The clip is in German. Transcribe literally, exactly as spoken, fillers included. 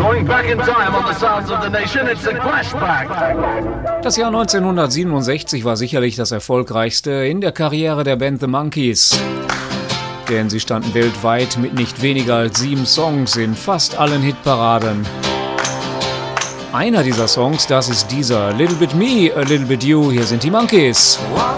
Going back in time on the sounds of the nation, it's a flashback. Das Jahr neunzehnhundertsiebenundsechzig war sicherlich das erfolgreichste in der Karriere der Band The Monkees. Denn sie standen weltweit mit nicht weniger als sieben Songs in fast allen Hitparaden. Einer dieser Songs, das ist dieser Little Bit Me, A Little Bit You. Hier sind die Monkees. Walk